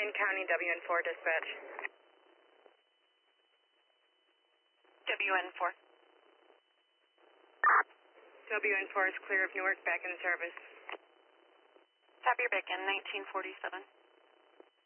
Lorraine County, WN4 dispatch. WN4. WN4 is clear of Newark, back in service. Tap your beacon, 1947.